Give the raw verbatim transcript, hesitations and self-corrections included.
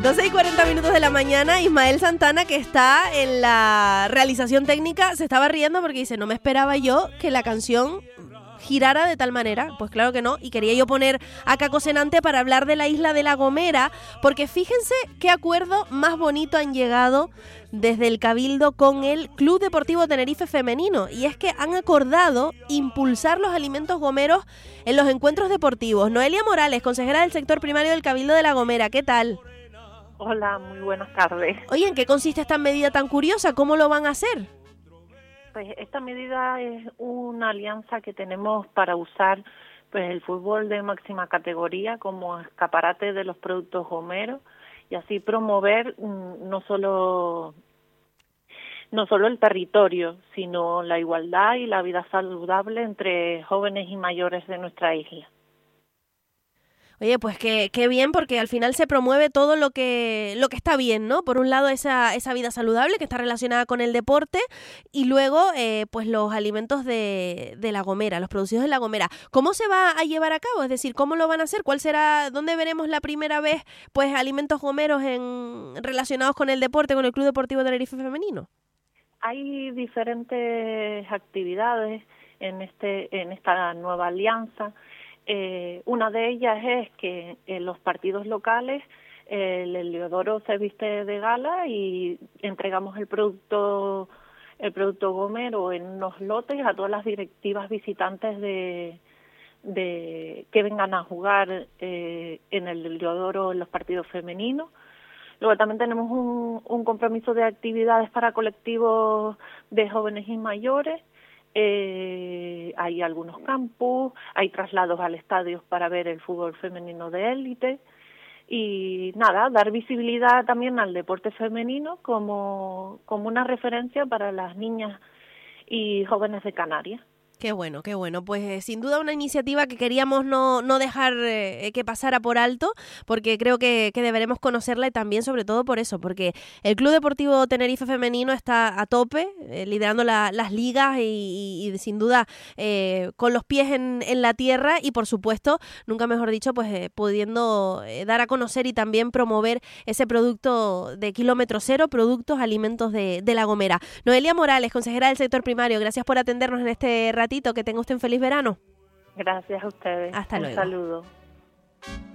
doce y cuarenta minutos de la mañana, Ismael Santana, que está en la realización técnica, se estaba riendo porque dice, no me esperaba yo que la canción girara de tal manera. Pues claro que no, y quería yo poner a Caco Senante para hablar de la isla de La Gomera, porque fíjense qué acuerdo más bonito han llegado desde el Cabildo con el Club Deportivo Tenerife Femenino, y es que han acordado impulsar los alimentos gomeros en los encuentros deportivos. Noelia Morales, consejera del sector primario del Cabildo de La Gomera, ¿qué tal? Hola, muy buenas tardes. Oye, ¿en qué consiste esta medida tan curiosa? ¿Cómo lo van a hacer? Pues esta medida es una alianza que tenemos para usar pues el fútbol de máxima categoría como escaparate de los productos gomeros y así promover mm, no solo no solo el territorio, sino la igualdad y la vida saludable entre jóvenes y mayores de nuestra isla. Oye, pues qué, qué bien, porque al final se promueve todo lo que lo que está bien, ¿no? Por un lado esa esa vida saludable que está relacionada con el deporte y luego eh, pues los alimentos de, de La Gomera, los producidos en La Gomera. ¿Cómo se va a llevar a cabo? Es decir, ¿cómo lo van a hacer? ¿Cuál será, dónde veremos la primera vez pues alimentos gomeros en relacionados con el deporte, con el Club Deportivo Tenerife Femenino? Hay diferentes actividades en este en esta nueva alianza. Eh, una de ellas es que en los partidos locales eh, el Heliodoro se viste de gala y entregamos el producto el producto gomero en unos lotes a todas las directivas visitantes de, de que vengan a jugar eh, en el Heliodoro en los partidos femeninos. Luego también tenemos un, un compromiso de actividades para colectivos de jóvenes y mayores. Eh, hay algunos campus, hay traslados al estadio para ver el fútbol femenino de élite y nada, dar visibilidad también al deporte femenino como, como una referencia para las niñas y jóvenes de Canarias. Qué bueno, qué bueno. Pues eh, sin duda una iniciativa que queríamos no, no dejar eh, que pasara por alto, porque creo que, que deberemos conocerla y también sobre todo por eso, porque el Club Deportivo Tenerife Femenino está a tope, eh, liderando la, las ligas y, y, y sin duda eh, con los pies en, en la tierra y por supuesto, nunca mejor dicho, pues eh, pudiendo eh, dar a conocer y también promover ese producto de kilómetro cero, productos, alimentos de, de La Gomera. Noelia Morales, consejera del sector primario, gracias por atendernos en este ratito. Que tenga usted un feliz verano. Gracias a ustedes. Hasta un luego. Saludo.